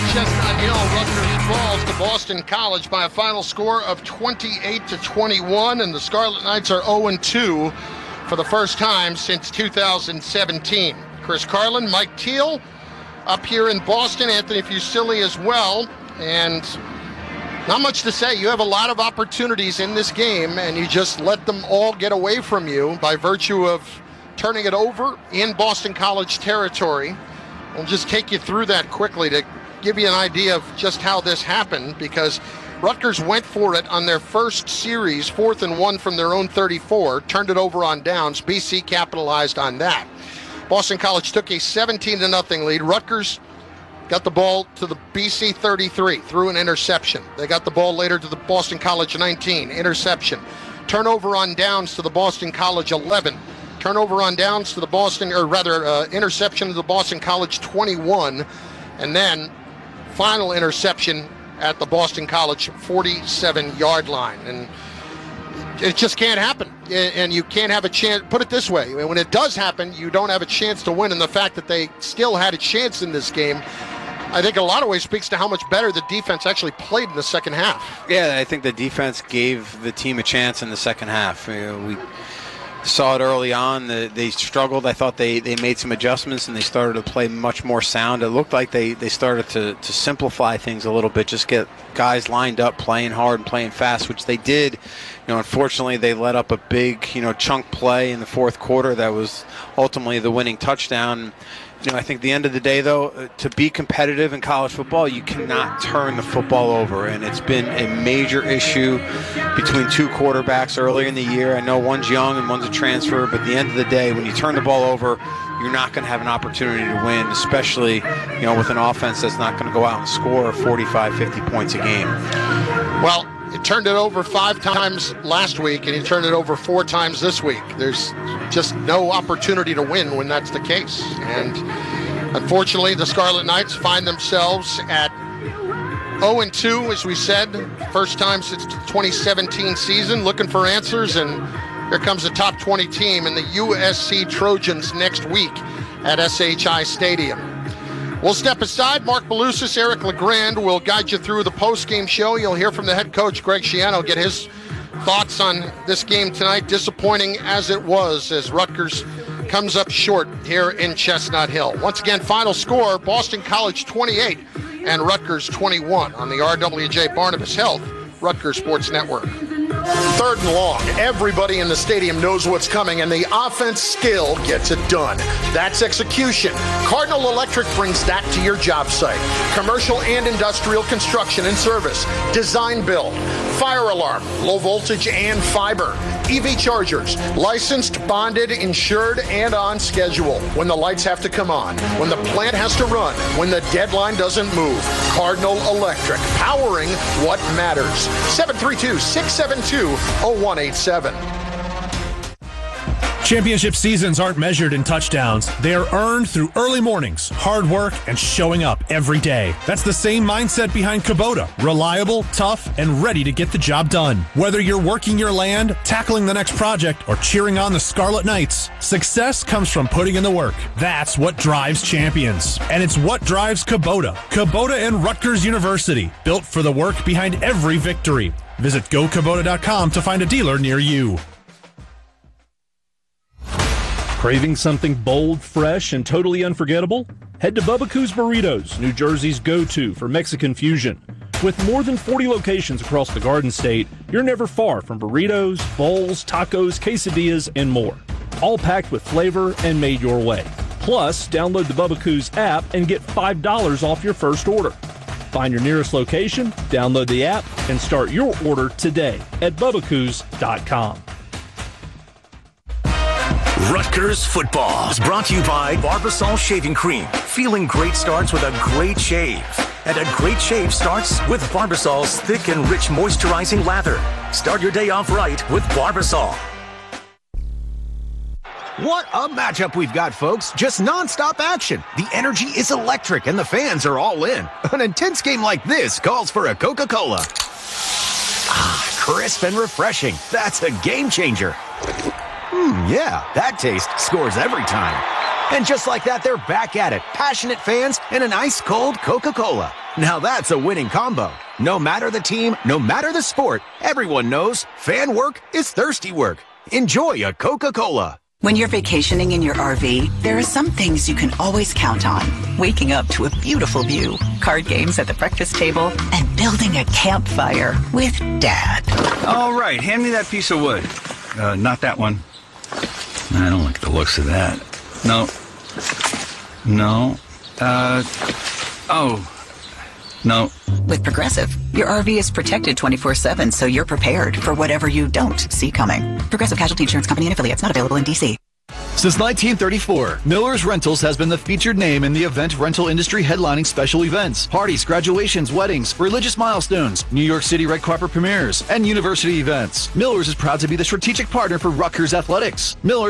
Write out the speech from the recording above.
Chestnut Hill, Rutgers falls to Boston College by a final score of 28-21, and the Scarlet Knights are 0-2 for the first time since 2017. Chris Carlin, Mike Teal up here in Boston, Anthony Fusilli as well, and not much to say. You have a lot of opportunities in this game, and you just let them all get away from you by virtue of turning it over in Boston College territory. We'll just take you through that quickly to give you an idea of just how this happened, because Rutgers went for it on their first series, 4th and 1 from their own 34, turned it over on downs. BC capitalized on that. Boston College took a 17-0 lead. Rutgers got the ball to the BC 33, threw an interception. They got the ball later to the Boston College 19, interception. Turnover on downs to the Boston College 11. Turnover on downs to the interception to the Boston College 21. And then final interception at the Boston College 47-yard line. And it just can't happen. And you can't have a chance. Put it this way, when it does happen, you don't have a chance to win. And the fact that they still had a chance in this game, I think in a lot of ways speaks to how much better the defense actually played in the second half. Yeah, I think the defense gave the team a chance in the second half. We saw it early on. They struggled. I thought they made some adjustments and they started to play much more sound. It looked like they started to simplify things a little bit, just get guys lined up, playing hard and playing fast, which they did. Unfortunately, they let up a big, chunk play in the fourth quarter that was ultimately the winning touchdown. I think at the end of the day, though, to be competitive in college football, you cannot turn the football over. And it's been a major issue between two quarterbacks earlier in the year. I know one's young and one's a transfer, but at the end of the day, when you turn the ball over, you're not going to have an opportunity to win, especially, with an offense that's not going to go out and score 45, 50 points a game. Well, you turned it over 5 times last week, and you turned it over 4 times this week. There's just no opportunity to win when that's the case. And unfortunately, the Scarlet Knights find themselves at 0-2, as we said, first time since the 2017 season, looking for answers. And here comes the top 20 team in the USC Trojans next week at SHI Stadium. We'll step aside. Mark Belusis, Eric LeGrand will guide you through the post-game show. You'll hear from the head coach, Greg Schiano, get his thoughts on this game tonight. Disappointing as it was, as Rutgers comes up short here in Chestnut Hill. Once again, final score, Boston College 28 and Rutgers 21 on the RWJ Barnabas Health Rutgers Sports Network. 3rd and long. Everybody in the stadium knows what's coming, and the offense skill gets it done. That's execution. Cardinal Electric brings that to your job site. Commercial and industrial construction and service. Design build. Fire alarm. Low voltage and fiber. EV chargers. Licensed, bonded, insured, and on schedule. When the lights have to come on. When the plant has to run. When the deadline doesn't move. Cardinal Electric. Powering what matters. 732-672-0187. Championship seasons aren't measured in touchdowns. They are earned through early mornings, hard work, and showing up every day. That's the same mindset behind Kubota. Reliable, tough, and ready to get the job done. Whether you're working your land, tackling the next project, or cheering on the Scarlet Knights, success comes from putting in the work. That's what drives champions. And it's what drives Kubota. Kubota and Rutgers University, built for the work behind every victory. Visit GoKubota.com to find a dealer near you. Craving something bold, fresh, and totally unforgettable? Head to Bubba Coos Burritos, New Jersey's go-to for Mexican fusion. With more than 40 locations across the Garden State, you're never far from burritos, bowls, tacos, quesadillas, and more. All packed with flavor and made your way. Plus, download the Bubba Coos app and get $5 off your first order. Find your nearest location, download the app, and start your order today at BubbaCoos.com. Rutgers football is brought to you by Barbasol Shaving Cream. Feeling great starts with a great shave. And a great shave starts with Barbasol's thick and rich moisturizing lather. Start your day off right with Barbasol. What a matchup we've got, folks. Just nonstop action. The energy is electric and the fans are all in. An intense game like this calls for a Coca-Cola. Ah, crisp and refreshing. That's a game changer. Yeah, that taste scores every time. And just like that, they're back at it. Passionate fans and an ice-cold Coca-Cola. Now that's a winning combo. No matter the team, no matter the sport, everyone knows fan work is thirsty work. Enjoy a Coca-Cola. When you're vacationing in your RV, there are some things you can always count on. Waking up to a beautiful view, card games at the breakfast table, and building a campfire with Dad. All right, hand me that piece of wood. Not that one. I don't like the looks of that. No. No. With Progressive, your RV is protected 24/7, so you're prepared for whatever you don't see coming. Progressive Casualty Insurance Company and affiliates, not available in D.C. Since 1934, Miller's Rentals has been the featured name in the event rental industry headlining special events, parties, graduations, weddings, religious milestones, New York City red carpet premieres, and university events. Miller's is proud to be the strategic partner for Rutgers Athletics. Miller's